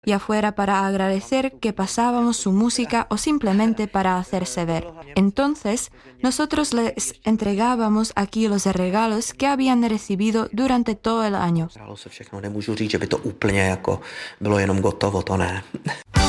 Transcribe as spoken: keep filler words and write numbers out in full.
ya fuera para agradecer que pasábamos su música o simplemente para hacerse ver. Entonces, nosotros les entregábamos aquí los regalos que habían recibido durante todo el año. Stalo se všechno, nemůžu říct, že by to úplně jako bylo jenom gotovo, to ne.